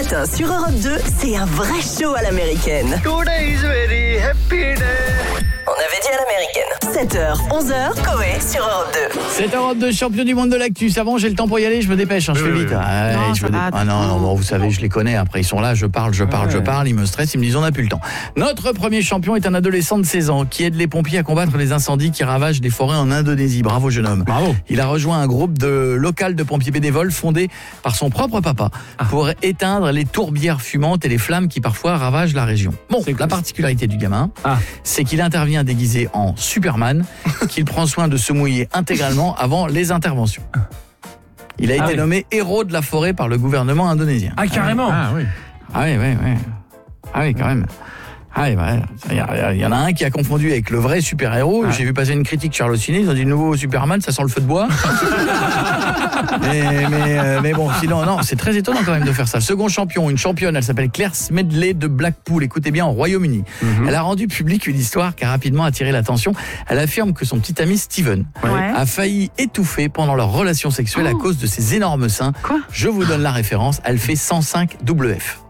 matin sur Europe 2, c'est un vrai show à l'américaine. Today is very happy day. On avait dit à l'américaine. 7h, 11h, Coé sur Europe 2. C'est Europe 2, champion du monde de l'actu. Ça va, j'ai le temps pour y aller, je me dépêche, je fais vite. Non, vous savez, je les connais. Après, ils sont là, je parle. Ils me stressent, ils me disent on n'a plus le temps. Notre premier champion est un adolescent de 16 ans qui aide les pompiers à combattre les incendies qui ravagent des forêts en Indonésie. Bravo, jeune homme. Bravo. Il a rejoint un groupe local de pompiers bénévoles fondé par son propre papa pour éteindre les tourbières fumantes et les flammes qui parfois ravagent la région. Bon, la particularité du gamin, c'est qu'il intervient déguisé en Superman, qu'il prend soin de se mouiller intégralement avant les interventions. Il a été nommé héros de la forêt par le gouvernement indonésien. Ah, carrément. Oui, quand même. Il y en a un qui a confondu avec le vrai super-héros. J'ai vu passer une critique sur Allociné, ils ont dit le nouveau Superman, ça sent le feu de bois. mais bon, sinon, non, c'est très étonnant quand même de faire ça. Le second champion, une championne, elle s'appelle Claire Smedley de Blackpool, écoutez bien, au Royaume-Uni. Elle a rendu publique une histoire qui a rapidement attiré l'attention. Elle affirme que son petit ami Steven a failli étouffer pendant leur relation sexuelle à cause de ses énormes seins. Je vous donne la référence, elle fait 105 WF.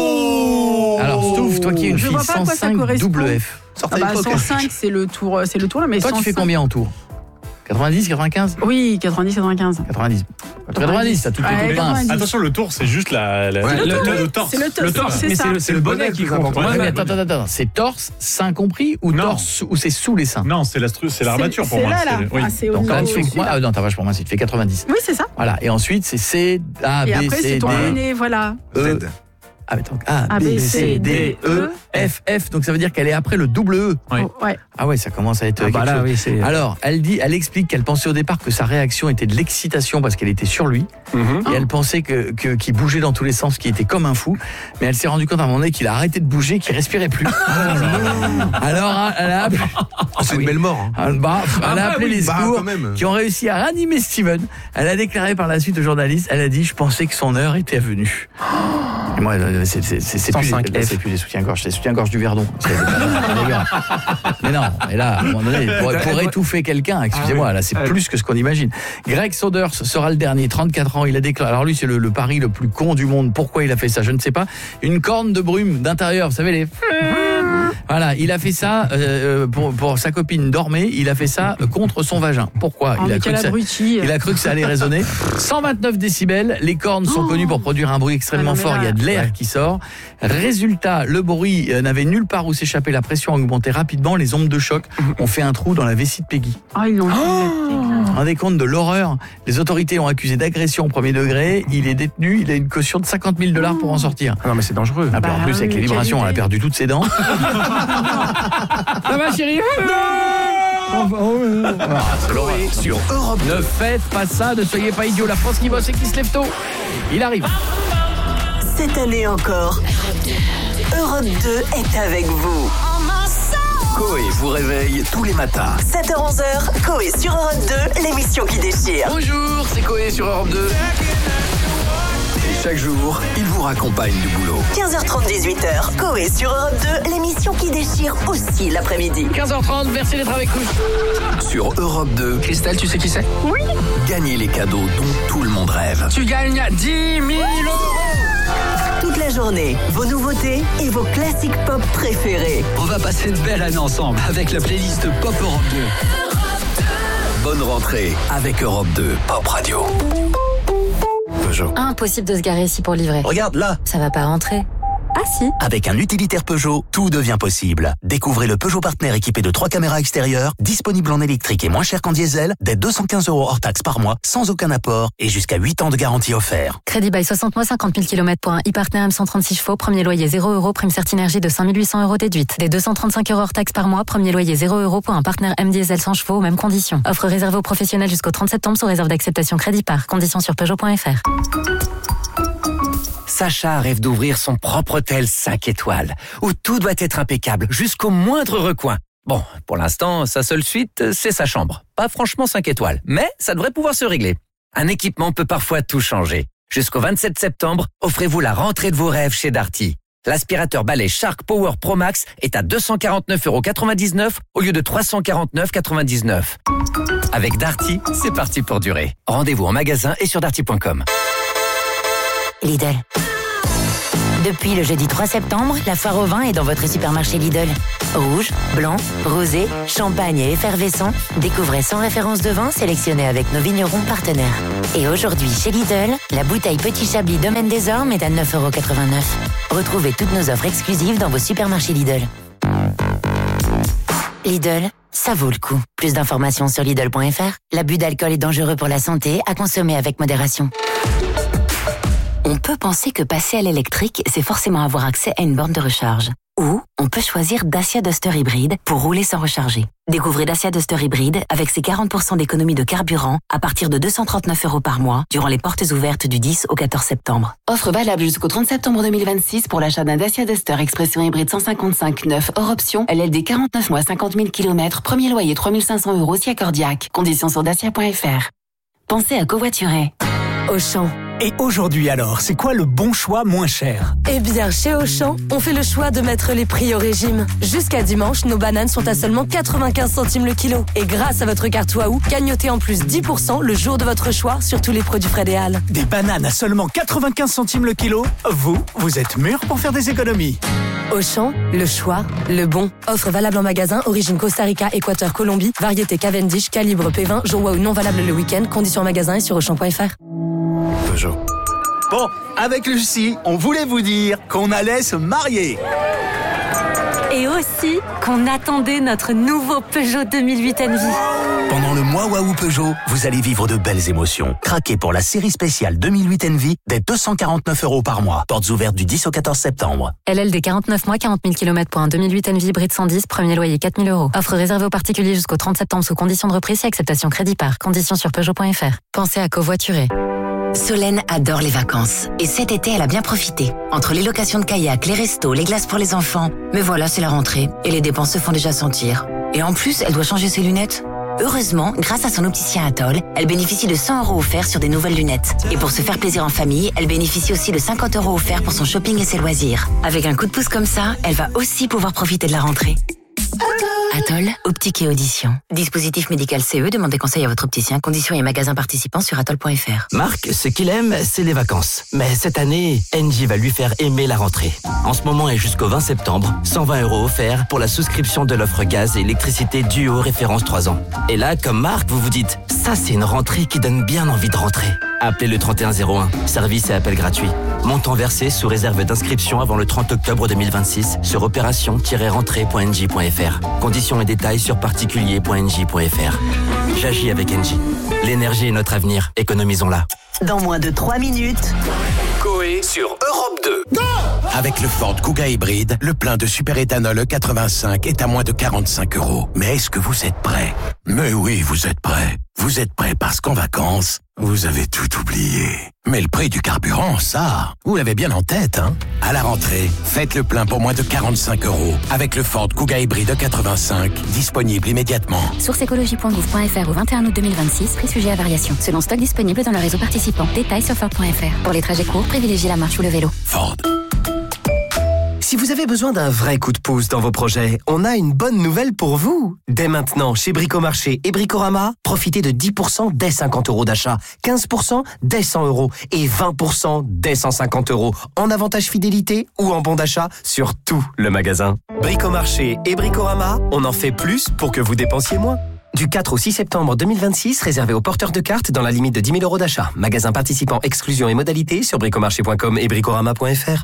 Alors Stouff, toi qui es une fille, 105 WF. 105 c'est le tour là, mais toi 105... tu fais combien en tour? 90, 95? Oui, 90, 95. 90, t'as tout le pince. Attention, le tour, c'est juste le torse. C'est le torse, c'est ça. C'est le bonnet qui compte. Attends, c'est torse, sein compris ou torse ou c'est sous les seins? Non, c'est l'armature pour moi. C'est donc là, tu fais quoi? Non, t'as vache pour moi, tu fais 90. Oui, c'est ça. Voilà, et ensuite c'est C, A, B, C, D. Et après c'est ton bonnet, voilà. Z. Donc A, B, C, D, E, F, F. Donc ça veut dire qu'elle est après le double E. Ah ouais, ça commence à être quelque chose. Alors, elle explique qu'elle pensait au départ que sa réaction était de l'excitation parce qu'elle était sur lui. Et elle pensait qu'il bougeait dans tous les sens, qu'il était comme un fou. Mais elle s'est rendue compte à un moment donné qu'il a arrêté de bouger, qu'il respirait plus. Alors, elle a appelé... c'est une belle mort. Elle a appelé les secours qui ont réussi à ranimer Steven. Elle a déclaré par la suite aux journalistes, elle a dit « Je pensais que son heure était venue. » Et moi, c'est plus des soutiens-gorge, c'est les soutiens-gorge du Verdon. Mais non, mais là, à un moment donné, pour étouffer quelqu'un, excusez-moi, là, c'est plus que ce qu'on imagine. Greg Saunders sera le dernier, 34 ans, il a déclaré, alors lui, c'est le pari le plus con du monde. Pourquoi il a fait ça? Je ne sais pas. Une corne de brume d'intérieur, vous savez, les... Voilà, il a fait ça pour sa copine dormait, il a fait ça contre son vagin. Pourquoi? Il a cru que ça allait résonner. 129 décibels, les cornes sont connues pour produire un bruit extrêmement fort, il y a de l'air qui sort. Résultat, le bruit n'avait nulle part où s'échapper, la pression a augmenté rapidement, les ondes de choc ont fait un trou dans la vessie de Peggy. Ils l'ont Rendez compte de l'horreur. Les autorités l'ont accusé d'agression au premier degré, il est détenu, il a une caution de $50,000 pour en sortir. Non mais c'est dangereux. En plus avec les vibrations, elle a perdu toutes ses dents. Ça va chérie? Sur Europe 2. Ne faites pas ça, ne soyez pas idiots. La France qui bosse et qui se lève tôt. Il arrive. Cette année encore, Europe 2 est avec vous. Coé vous réveille tous les matins. 7h-11h, Coé sur Europe 2, l'émission qui déchire. Bonjour, c'est Coé sur Europe 2. Et chaque jour, il vous raccompagne du boulot. 15h30, 18h, Coé sur Europe 2, l'émission qui déchire aussi l'après-midi. 15h30, merci d'être avec nous. Sur Europe 2. Christelle, tu sais qui c'est? Oui. Gagnez les cadeaux dont tout le monde rêve. Tu gagnes 10 000 €. Toute la journée, vos nouveautés et vos classiques pop préférés. On va passer une belle année ensemble avec la playlist Pop Europe 2. Bonne rentrée avec Europe 2 Pop Radio. Peugeot. Impossible de se garer ici pour livrer. Regarde là. Ça va pas rentrer. Ah si. Avec un utilitaire Peugeot, tout devient possible. Découvrez le Peugeot Partner équipé de 3 caméras extérieures, disponible en électrique et moins cher qu'en diesel, dès 215 € hors taxe par mois, sans aucun apport et jusqu'à 8 ans de garantie offert. Crédit bail 60 mois, 50 000 km pour un e-partner M136 chevaux, premier loyer 0 €, prime certinergie de 5 800 € déduite. Dès 235 € hors taxe par mois, premier loyer 0 € pour un partner M diesel 100 chevaux, mêmes conditions. Offre réservée aux professionnels jusqu'au 30 septembre sous réserve d'acceptation crédit par. Conditions sur Peugeot.fr. Sacha rêve d'ouvrir son propre hôtel 5 étoiles, où tout doit être impeccable, jusqu'au moindre recoin. Bon, pour l'instant, sa seule suite, c'est sa chambre. Pas franchement 5 étoiles, mais ça devrait pouvoir se régler. Un équipement peut parfois tout changer. Jusqu'au 27 septembre, offrez-vous la rentrée de vos rêves chez Darty. L'aspirateur balai Shark Power Pro Max est à 249,99 € au lieu de 349,99 €. Avec Darty, c'est parti pour durer. Rendez-vous en magasin et sur darty.com. Lidl. Depuis le jeudi 3 septembre, la foire au vin est dans votre supermarché Lidl. Rouge, blanc, rosé, champagne et effervescent. Découvrez 100 références de vin sélectionnées avec nos vignerons partenaires. Et aujourd'hui, chez Lidl, la bouteille Petit Chablis Domaine des Ormes est à 9,89 €. Retrouvez toutes nos offres exclusives dans vos supermarchés Lidl. Lidl, ça vaut le coup. Plus d'informations sur Lidl.fr. L'abus d'alcool est dangereux pour la santé, à consommer avec modération. On peut penser que passer à l'électrique, c'est forcément avoir accès à une borne de recharge. Ou on peut choisir Dacia Duster Hybride pour rouler sans recharger. Découvrez Dacia Duster Hybride avec ses 40% d'économie de carburant à partir de 239 € par mois durant les portes ouvertes du 10 au 14 septembre. Offre valable jusqu'au 30 septembre 2026 pour l'achat d'un Dacia Duster Expression Hybride 155 neuf hors option, LLD 49 mois 50 000 km, premier loyer 3 500 € si accordiaque. Conditions sur dacia.fr. Pensez à covoiturer. Auchan. Et aujourd'hui alors, c'est quoi le bon choix moins cher? Eh bien, chez Auchan, on fait le choix de mettre les prix au régime. Jusqu'à dimanche, nos bananes sont à seulement 95 centimes le kilo. Et grâce à votre carte Waouh, gagnotez en plus 10% le jour de votre choix sur tous les produits frais des Halles. Des bananes à seulement 95 centimes le kilo? Vous êtes mûrs pour faire des économies. Auchan, le choix, le bon. Offre valable en magasin, origine Costa Rica, Équateur, Colombie, variété Cavendish, calibre P20, jour Waouh non valable le week-end, conditions en magasin et sur Auchan.fr. Peugeot. Bon, avec Lucie, on voulait vous dire qu'on allait se marier. Et aussi qu'on attendait notre nouveau Peugeot 2008 Envy. Pendant le mois Waouh Peugeot, vous allez vivre de belles émotions. Craquez pour la série spéciale 2008 Envy dès 249 € par mois. Portes ouvertes du 10 au 14 septembre. LLD 49 mois, 40 000 km pour un 2008 Envy hybride 110, premier loyer 4 000 €. Offre réservée aux particuliers jusqu'au 30 septembre sous conditions de reprise et acceptation crédit par. Conditions sur Peugeot.fr. Pensez à covoiturer. Solène adore les vacances. Et cet été, elle a bien profité. Entre les locations de kayak, les restos, les glaces pour les enfants. Mais voilà, c'est la rentrée. Et les dépenses se font déjà sentir. Et en plus, elle doit changer ses lunettes. Heureusement, grâce à son opticien Atoll, elle bénéficie de 100 € offerts sur des nouvelles lunettes. Et pour se faire plaisir en famille, elle bénéficie aussi de 50 € offerts pour son shopping et ses loisirs. Avec un coup de pouce comme ça, elle va aussi pouvoir profiter de la rentrée. Atoll, optique et audition. Dispositif médical CE, demandez conseil à votre opticien. Conditions et magasins participants sur atoll.fr. Marc, ce qu'il aime, c'est les vacances. Mais cette année, Engie va lui faire aimer la rentrée. En ce moment et jusqu'au 20 septembre, 120 € offerts pour la souscription de l'offre gaz et électricité Duo référence 3 ans. Et là, comme Marc, vous vous dites, ça c'est une rentrée qui donne bien envie de rentrer. Appelez le 3101, service et appel gratuit. Montant versé sous réserve d'inscription avant le 30 octobre 2026 sur opération-rentrée.engie.fr. Conditions et détails sur particulier.engie.fr. J'agis avec Engie. L'énergie est notre avenir, économisons-la. Dans moins de 3 minutes... Coé sur Europe 2. Go! Avec le Ford Kuga hybride, le plein de superéthanol E85 est à moins de 45 €. Mais est-ce que vous êtes prêts? Mais oui, vous êtes prêts. Vous êtes prêts parce qu'en vacances, vous avez tout oublié. Mais le prix du carburant, ça, vous l'avez bien en tête, hein? À la rentrée, faites le plein pour moins de 45 € avec le Ford Kuga hybride E85, disponible immédiatement. Source écologie.gouv.fr au 21 août 2026, prix sujet à variation. Selon stock disponible dans le réseau participant. Détails sur Ford.fr. Pour les trajets courts, privilégiez la marche ou le vélo. Ford. Si vous avez besoin d'un vrai coup de pouce dans vos projets, on a une bonne nouvelle pour vous. Dès maintenant, chez Bricomarché et Bricorama, profitez de 10% dès 50 € d'achat, 15% dès 100 € et 20% dès 150 € en avantage fidélité ou en bon d'achat sur tout le magasin. Bricomarché et Bricorama, on en fait plus pour que vous dépensiez moins. Du 4 au 6 septembre 2026, réservé aux porteurs de cartes dans la limite de 10 000 € d'achat. Magasin participant, exclusion et modalités sur bricomarché.com et bricorama.fr.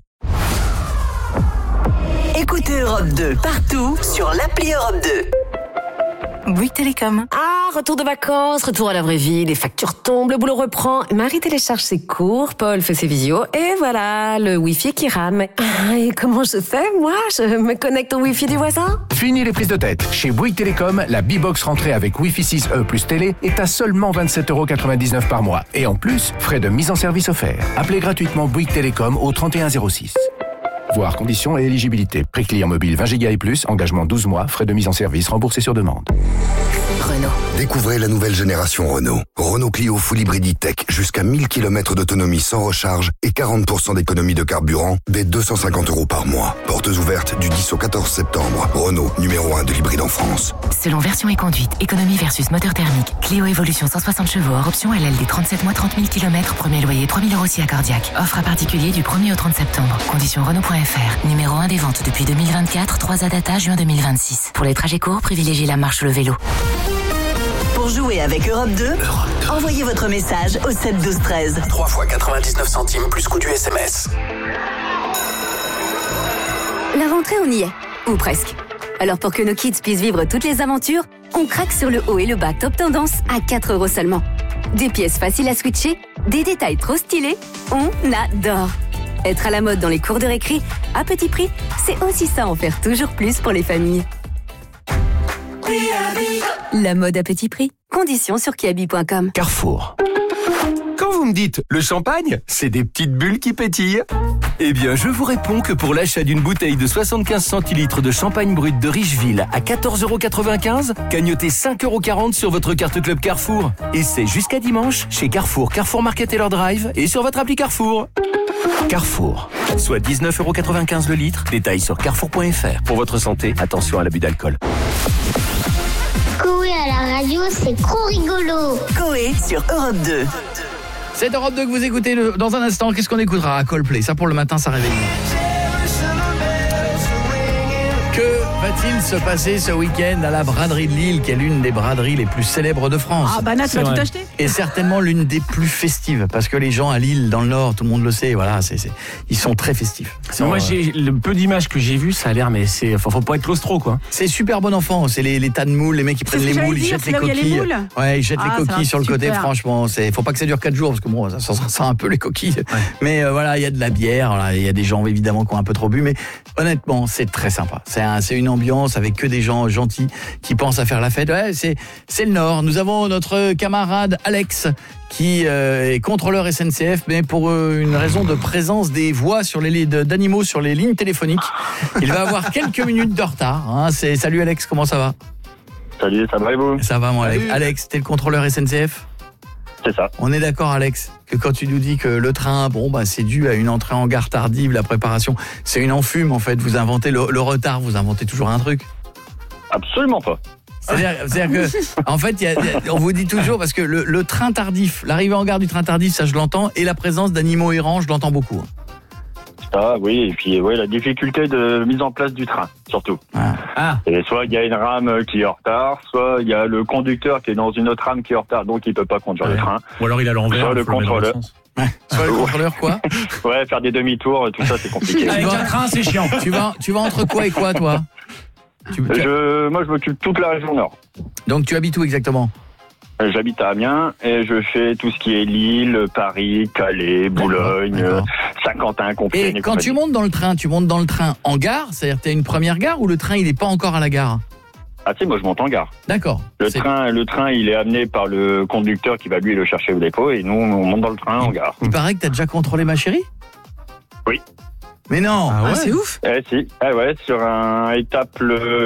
Écoutez Europe 2 partout sur l'appli Europe 2. Bouygues Télécom. Ah, retour de vacances, retour à la vraie vie, les factures tombent, le boulot reprend. Marie télécharge ses cours, Paul fait ses visios, et voilà, le Wi-Fi qui rame. Ah, et comment je fais, moi? Je me connecte au Wi-Fi du voisin? Fini les prises de tête. Chez Bouygues Télécom, la B-Box rentrée avec Wi-Fi 6E plus télé est à seulement 27,99 € par mois. Et en plus, frais de mise en service offerts. Appelez gratuitement Bouygues Télécom au 3106. Voir conditions et éligibilité. Prix client mobile 20 Go et plus, engagement 12 mois, frais de mise en service remboursés sur demande. Renault. Découvrez la nouvelle génération Renault. Renault Clio Full Hybrid E-Tech, jusqu'à 1000 km d'autonomie sans recharge et 40% d'économie de carburant dès 250 € par mois. Portes ouvertes du 10 au 14 septembre. Renault, numéro 1 de l'hybride en France. Selon version et conduite, économie versus moteur thermique. Clio Evolution 160 chevaux hors option LLD 37 mois 30 000 km. Premier loyer 3 000 € si accordiaque. Offre à particulier du 1er au 30 septembre. Conditions Renault.fr. Numéro 1 des ventes depuis 2024. 3 à data juin 2026. Pour les trajets courts, privilégiez la marche ou le vélo. Pour jouer avec Europe 2, envoyez votre message au 7 12 13. 3 fois 99 centimes plus coût du SMS. La rentrée, on y est. Ou presque. Alors pour que nos kids puissent vivre toutes les aventures, on craque sur le haut et le bas top tendance à 4 € seulement. Des pièces faciles à switcher, des détails trop stylés, on adore. Être à la mode dans les cours de récré, à petit prix, c'est aussi ça, en faire toujours plus pour les familles. La mode à petit prix. Conditions sur kiabi.com. Carrefour. Quand vous me dites le champagne, c'est des petites bulles qui pétillent. Eh bien, je vous réponds que pour l'achat d'une bouteille de 75 centilitres de champagne brut de Richeville à 14,95 €, cagnotez 5,40 € sur votre carte Club Carrefour. Et c'est jusqu'à dimanche chez Carrefour, Carrefour Market et leur drive et sur votre appli Carrefour. Carrefour, soit 19,95 € le litre. Détails sur carrefour.fr. Pour votre santé, attention à l'abus d'alcool. Coé à la radio, c'est trop rigolo. Coé sur Europe 2. C'est Europe 2 que vous écoutez dans un instant. Qu'est-ce qu'on écoutera à Coldplay? Ça pour le matin, ça réveille. Que va-t-il se passer ce week-end à la braderie de Lille, qui est l'une des braderies les plus célèbres de France? Ah bah Nat, tu vas tout acheter. Et certainement l'une des plus festives, parce que les gens à Lille, dans le Nord, tout le monde le sait, voilà, ils sont très festifs. Moi, le peu d'images que j'ai vues, ça a l'air, mais faut pas être claustro, quoi. C'est super bon enfant, c'est les tas de moules, les mecs qui prennent les moules, ils jettent les coquilles. Ouais, ils jettent les coquilles sur le côté, franchement, faut pas que ça dure 4 jours, parce que bon, ça sent un peu les coquilles. Ouais. Mais voilà, il y a de la bière, il y a des gens évidemment qui ont un peu trop bu, mais honnêtement, c'est très sympa. C'est une ambiance avec que des gens gentils qui pensent à faire la fête. Ouais, c'est le Nord. Nous avons notre camarade Alex qui est contrôleur SNCF, mais pour une raison de présence des voix d'animaux sur les lignes téléphoniques, il va avoir quelques minutes de retard. Hein. Salut Alex, comment ça va? Salut, ça va et vous? Ça va moi Alex. Alex, t'es le contrôleur SNCF? C'est ça. On est d'accord Alex que quand tu nous dis que le train, c'est dû à une entrée en gare tardive, la préparation, c'est une enfume en fait, vous inventez le retard, vous inventez toujours un truc? Absolument pas. C'est-à-dire que, en fait, on vous dit toujours, parce que le train tardif, l'arrivée en gare du train tardif, ça je l'entends, et la présence d'animaux errants, je l'entends beaucoup. Ah oui, et puis la difficulté de mise en place du train, surtout. Et soit il y a une rame qui est en retard, soit il y a le conducteur qui est dans une autre rame qui est en retard, donc il peut pas conduire le train. Ou alors il a l'envers. Soit le contrôleur. Soit le contrôleur quoi? Ouais, faire des demi-tours, tout ça c'est compliqué. Avec un train c'est chiant. Tu vas entre quoi et quoi toi? Moi je m'occupe toute la région Nord. Donc tu habites où exactement? J'habite à Amiens et je fais tout ce qui est Lille, Paris, Calais, Boulogne, Saint-Quentin, Compiègne. Et quand tu montes dans le train en gare, c'est-à-dire tu as une première gare ou le train il est pas encore à la gare? Ah si, moi je monte en gare. D'accord. Le train il est amené par le conducteur qui va lui le chercher au dépôt et nous on monte dans le train en gare. Il paraît que tu as déjà contrôlé ma chérie? Oui. Mais non, c'est ouf. Si, sur un étape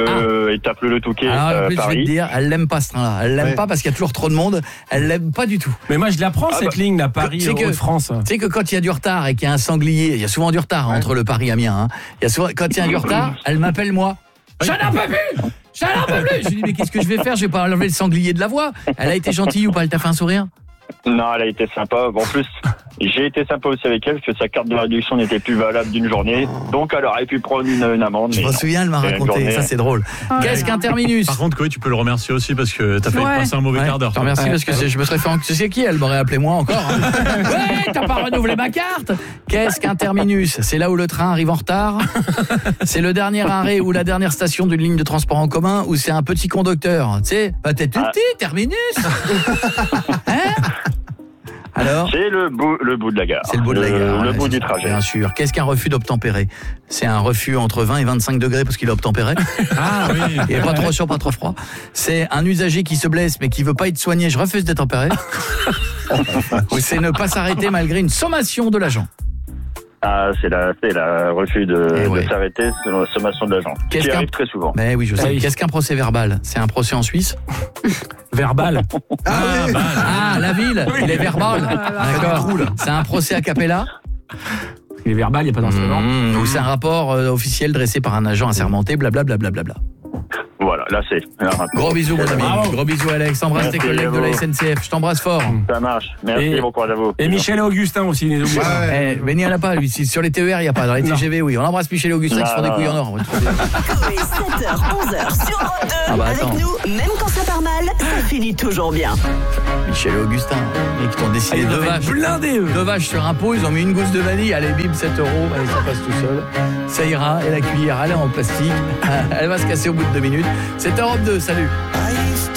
le Touquet. Alors, Paris. Je vais te dire, elle l'aime pas ce train-là. Elle l'aime pas parce qu'il y a toujours trop de monde. Elle l'aime pas du tout. Mais moi je la prends cette ligne à Paris, Hauts-de-France. Tu sais que quand il y a du retard et qu'il y a un sanglier, il y a souvent du retard entre le Paris et Amiens. Hein. Il y a souvent, quand il y a du retard, elle m'appelle moi. J'en peux plus. Je lui dis mais qu'est-ce que je vais faire? Je vais pas enlever le sanglier de la voix. Elle a été gentille ou pas? Elle t'a fait un sourire? Non, elle a été sympa. En plus, j'ai été sympa aussi avec elle parce que sa carte de réduction n'était plus valable d'une journée. Donc, elle aurait pu prendre une amende. Je me souviens, elle m'a raconté. Ça, c'est drôle. Qu'est-ce qu'un terminus? Par contre, Coé, tu peux le remercier aussi parce que t'as failli passer un mauvais quart d'heure. Je te remercie parce que je me serais fait... Tu sais qui? Elle m'aurait appelé moi encore. Hein. Ouais, t'as pas renouvelé ma carte. Qu'est-ce qu'un terminus? C'est là où le train arrive en retard. C'est le dernier arrêt ou la dernière station d'une ligne de transport en commun où c'est un petit conducteur. Tu sais, t'es tout petit, terminus. Hein? Alors, c'est le bout de la gare. C'est le bout de la gare. Le bout du trajet. Bien sûr. Qu'est-ce qu'un refus d'obtempérer? C'est un refus entre 20 et 25 degrés parce qu'il a obtempéré. Ah oui. Il n'est pas trop chaud, pas trop froid. C'est un usager qui se blesse mais qui veut pas être soigné. Je refuse d'être opéré. Ou c'est ne pas s'arrêter malgré une sommation de l'agent. Ah, c'est la refus de s'arrêter sur la sommation de l'agent. Qui arrive très souvent. Mais oui, je sais. Qu'est-ce qu'un procès verbal? C'est un procès en Suisse? Verbal. La ville. Il est verbal. D'accord. C'est un procès a cappella? Il est verbal, il n'y a pas d'instrument. Ou c'est un rapport officiel dressé par un agent assermenté, blablabla. Voilà, là c'est. Gros bisous, mon ami. Gros bisous, Alex. Embrasse tes collègues de la SNCF. Je t'embrasse fort. Ça marche. Merci, bon courage à vous. Et Michel et Augustin aussi, les oubliés. Mais il n'y en a pas, lui. Sur les TER, il n'y a pas. Dans les TGV, oui. On embrasse Michel et Augustin qui se font des couilles en or. 7h, 11h sur Europe 2. Avec nous, même quand ça part mal, ça finit toujours bien. Michel et Augustin, qui t'ont décidé deux vaches sur un pot. Ils ont mis une gousse de vanille. Allez, bim, 7€. Allez, ça passe tout seul. Ça ira. Et la cuillère, elle est en plastique. Elle va se casser au bout de 2 minutes. C'est Europe 2, salut.